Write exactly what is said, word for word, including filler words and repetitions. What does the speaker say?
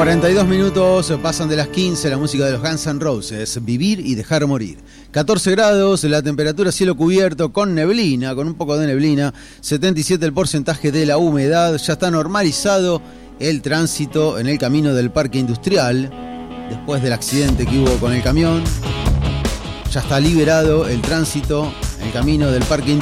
cuarenta y dos minutos pasan de las quince, la música de los Guns N' Roses, Vivir y dejar morir. catorce grados, la temperatura, cielo cubierto, con neblina, con un poco de neblina, setenta y siete el porcentaje de la humedad, ya está normalizado el tránsito en el camino del Parque Industrial, después del accidente que hubo con el camión, ya está liberado el tránsito en el camino del Parque Industrial.